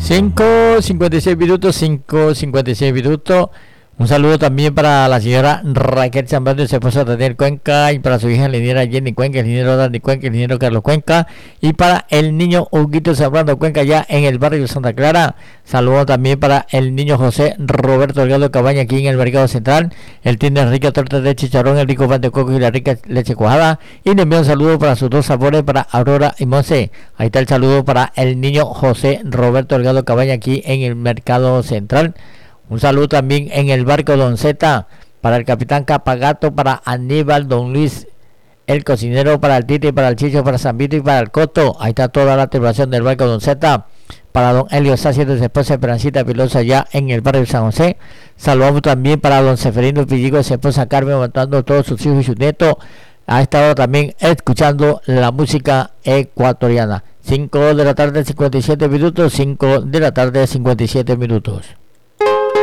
5:56 minutos, 5:56 minutos. Un saludo también para la señora Raquel Zambrano y su esposa Daniel Cuenca, y para su hija ingeniera Jenny Cuenca, el ingeniero Dani Cuenca, el ingeniero Carlos Cuenca, y para el niño Huguito Zambrano Cuenca, ya en el barrio Santa Clara. Saludo también para el niño José Roberto Delgado Cabaña, aquí en el mercado central. Él tiene rica torta de chicharrón, el rico pan de coco y la rica leche cuajada. Y le envío un saludo para sus dos sabores, para Aurora y Monse. Ahí está el saludo para el niño José Roberto Delgado Cabaña, aquí en el mercado central. Un saludo también en el barco Don Zeta para el capitán Capagato, para Aníbal, Don Luis, el cocinero, para el Tite, para el Chicho, para San Vito y para el Coto. Ahí está toda la tripulación del barco Don Zeta. Para don Elio Sánchez, de su esposa Esperancita Pilosa, allá en el barrio de San José. Saludamos también para don Seferino Pilligo, de su esposa Carmen, montando todos sus hijos y sus nietos. Ha estado también escuchando la música ecuatoriana. 5 de la tarde, 57 minutos, 5 de la tarde, 57 minutos.